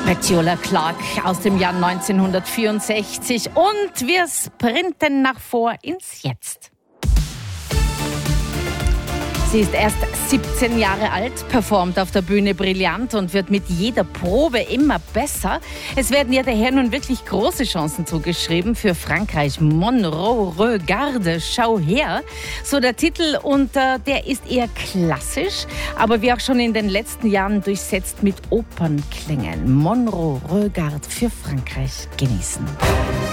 Petula Clark aus dem Jahr 1964 und wir sprinten nach vor ins Jetzt. Sie ist erst 17 Jahre alt, performt auf der Bühne brillant und wird mit jeder Probe immer besser. Es werden ihr daher nun wirklich große Chancen zugeschrieben für Frankreich. Monroe, regarde, schau her. So der Titel und der ist eher klassisch, aber wie auch schon in den letzten Jahren durchsetzt mit Opernklängen. Monroe, regarde für Frankreich genießen.